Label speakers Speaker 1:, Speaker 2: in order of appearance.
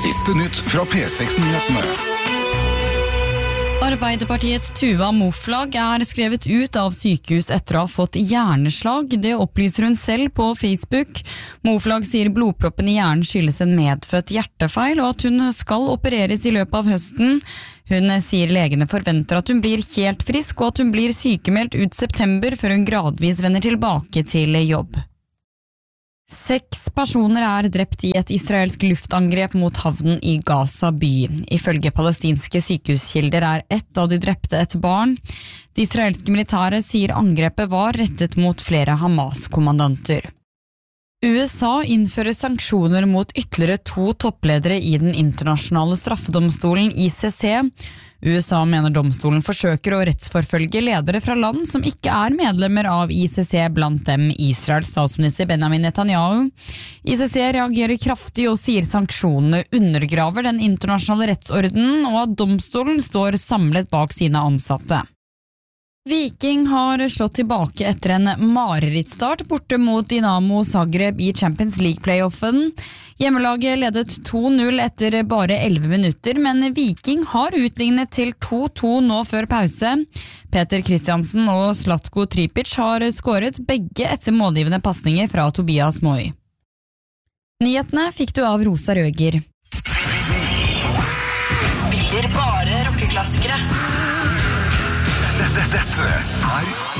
Speaker 1: Siste nytt fra P6-nyhetene.
Speaker 2: Arbeiderpartiets Tuva Moflag skrevet ut av sykehus etter å ha fått hjerneslag. Det opplyser hun selv på Facebook. Moflag sier blodproppen i hjernen skyldes en medfødt hjertefeil, og at hun skal opereres i løpet av høsten. Hun sier legene forventer at hun blir helt frisk, og at hun blir sykemeldt ut september, før hun gradvis vender tilbake til jobb. 6 personer drept i et israelsk luftangrep mot havnen i Gaza by. Ifølge palestinske sykehuskilder ett av de drepte et barn. Det israelske militæret sier angrepet var rettet mot flere Hamas-kommandanter. USA innfører sanksjoner mot ytterligere 2 toppledere i den internasjonale straffedomstolen ICC. USA mener domstolen forsøker å rettsforfølge ledere fra land som ikke medlemmer av ICC, blant dem Israels statsminister Benjamin Netanyahu. ICC reagerer kraftig og sier sanksjonene undergraver den internasjonale rettsordenen, og at domstolen står samlet bak sine ansatte. Viking har slått tilbake etter en marerittstart borte mot Dinamo Zagreb i Champions League-playoffen. Hjemmelaget ledet 2-0 etter bare 11 minutter, men Viking har utlignet til 2-2 nå før pause. Peter Kristiansen og Zlatko Tripic har skåret begge etter målgivende pasninger fra Tobias Moi. Nyhetene fikk du av Rosa Røger.
Speaker 3: Spiller bare rockeklassikere.
Speaker 1: Dette